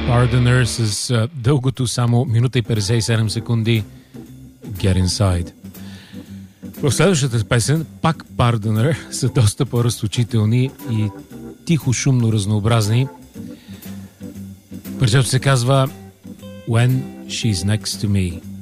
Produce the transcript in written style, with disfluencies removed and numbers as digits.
Pardoner с дългото само минута и 57 секунди Get Inside. В следващата песен, пак Pardoner, са доста по-разточителни и тихо, шумно разнообразни. Парчето се казва When She's Next to Me.